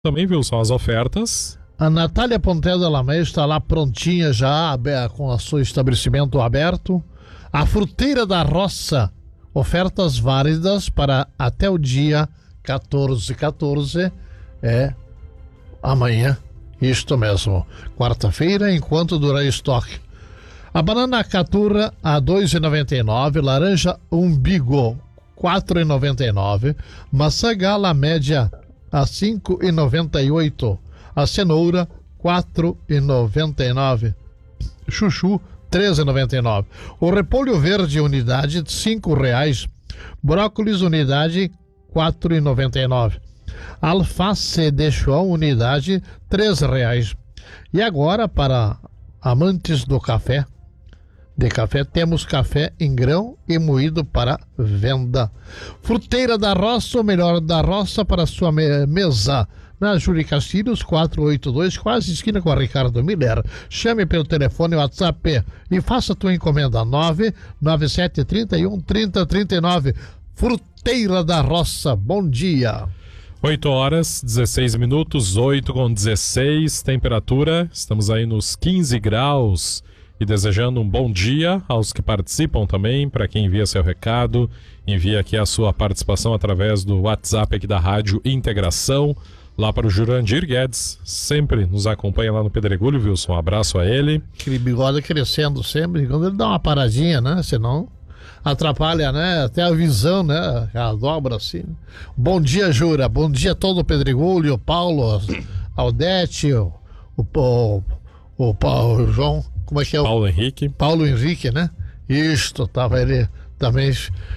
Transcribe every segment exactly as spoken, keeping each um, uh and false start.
Também, viu, são as ofertas. A Natália Pontel de Alamé está lá prontinha já, com o seu estabelecimento aberto. A Fruteira da Roça, ofertas válidas para até o dia quatorze, quatorze, é amanhã, isto mesmo, quarta-feira, enquanto durar estoque. A banana caturra a dois reais e noventa e nove centavos, laranja umbigo quatro reais e noventa e nove centavos, maçã gala média a cinco reais e noventa e oito centavos, a cenoura quatro reais e noventa e nove centavos, chuchu três reais e noventa e nove centavos, o repolho verde unidade cinco reais, brócolis unidade quatro reais e noventa e nove centavos, alface de chão unidade três reais. E agora, para amantes do café, de café, temos café em grão e moído para venda. Fruteira da Roça, o melhor da roça para sua me- mesa. Na Júlio Castilhos, quatrocentos e oitenta e dois, quase esquina com a Ricardo Miller. Chame pelo telefone WhatsApp e faça tua encomenda nove nove sete três um três zero três nove. Fruteira da Roça, bom dia. oito horas, dezesseis minutos, oito com dezesseis, temperatura, estamos aí nos quinze graus e desejando um bom dia aos que participam também, para quem envia seu recado, envia aqui a sua participação através do WhatsApp aqui da Rádio Integração, lá para o Jurandir Guedes, sempre nos acompanha lá no Pedregulho, Wilson, um abraço a ele. Aquele bigode crescendo sempre, quando ele dá uma paradinha, né, senão atrapalha, né, até a visão, né, a dobra assim. Bom dia, Jura, bom dia a todo o Pedregulho, o Paulo, Aldete, o, o, o, o, Paulo, o João, como é que é? O Paulo Henrique. Paulo Henrique, né? Isto, tava ele também,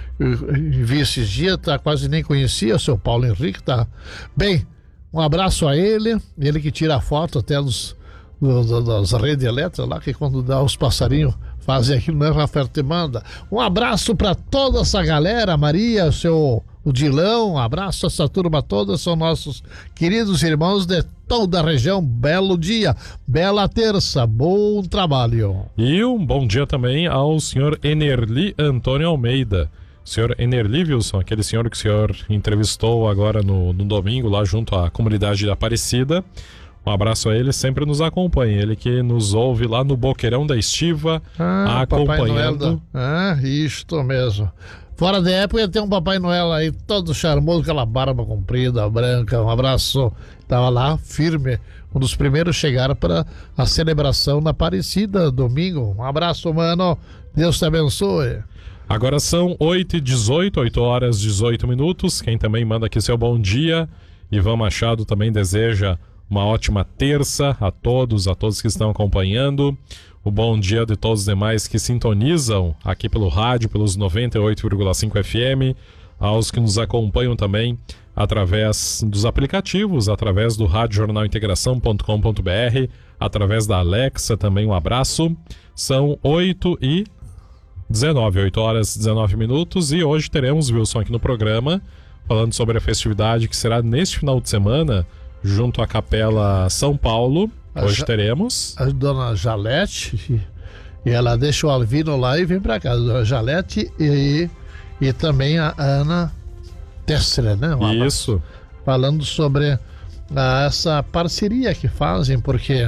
vi esses dias, tá, quase nem conhecia o seu Paulo Henrique, tá? Bem, um abraço a ele, ele que tira a foto até dos, dos, das redes elétricas lá, que quando dá os passarinhos fazem aquilo, né, Rafael, te manda. Um abraço para toda essa galera, Maria, seu o Dilão, um abraço a essa turma toda, são nossos queridos irmãos de toda a região. Belo dia, bela terça, bom trabalho. E um bom dia também ao senhor Enerli Antônio Almeida. Senhor Enerli, Wilson, aquele senhor que o senhor entrevistou agora no, no domingo lá junto à comunidade da Aparecida. Um abraço a ele, sempre nos acompanha. Ele que nos ouve lá no Boqueirão da Estiva, ah, acompanhando. Da... Ah, isto mesmo. Fora da época ia ter um Papai Noel aí, todo charmoso, aquela barba comprida, branca. Um abraço. Estava lá, firme. Um dos primeiros chegaram para a celebração na Aparecida, domingo. Um abraço, mano. Deus te abençoe. Agora são oito e dezoito, oito horas e dezoito minutos. Quem também manda aqui seu bom dia. Ivan Machado também deseja uma ótima terça a todos, a todos que estão acompanhando. O bom dia de todos os demais que sintonizam aqui pelo rádio, pelos noventa e oito vírgula cinco F M, aos que nos acompanham também através dos aplicativos, através do rádio jornal integração ponto com ponto b r, através da Alexa também um abraço. São oito e dezenove, oito horas e dezenove minutos, e hoje teremos, Wilson, aqui no programa, falando sobre a festividade que será neste final de semana, junto à Capela São Paulo. Hoje ja- teremos a dona Jalete, e ela deixa o Alvino lá e vem pra cá. A dona Jalete e, e também a Ana Tessera, né? Uma Isso. Falando sobre ah, essa parceria que fazem, porque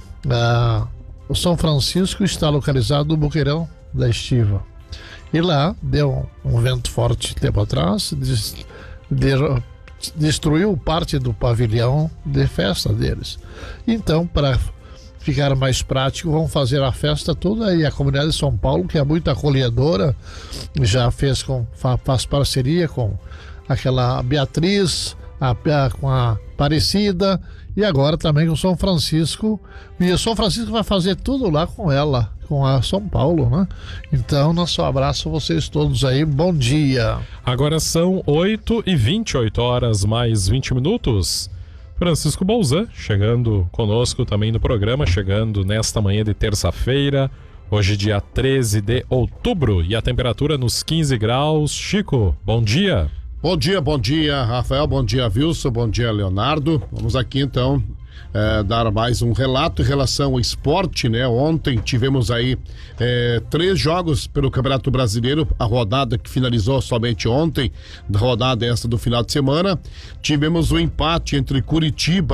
ah, o São Francisco está localizado no Boqueirão da Estiva. E lá deu um vento forte tempo atrás, des, de, destruiu parte do pavilhão de festa deles. Então, para ficar mais prático, vão fazer a festa toda aí. A comunidade de São Paulo, que é muito acolhedora, já fez com, faz parceria com aquela Beatriz, a, a, com a Aparecida, e agora também com o São Francisco. E o São Francisco vai fazer tudo lá com ela, com a São Paulo, né? Então, nosso abraço a vocês todos aí, bom dia. Agora são oito e vinte, oito horas mais vinte minutos. Francisco Bolzan chegando conosco também no programa, chegando nesta manhã de terça-feira, hoje dia treze de outubro, e a temperatura nos quinze graus. Chico, bom dia. Bom dia, bom dia, Rafael, bom dia, Wilson, bom dia, Leonardo. Vamos aqui então é, dar mais um relato em relação ao esporte, né? Ontem tivemos aí é, três jogos pelo Campeonato Brasileiro, a rodada que finalizou somente ontem, da rodada essa do final de semana. Tivemos o um empate entre Curitiba